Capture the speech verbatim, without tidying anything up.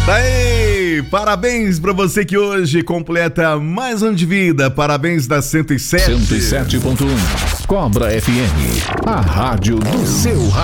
Daí, parabéns pra você que hoje completa mais um ano de vida. Parabéns da cento e sete. cento e sete ponto um. Cobra F M, a rádio do seu rádio.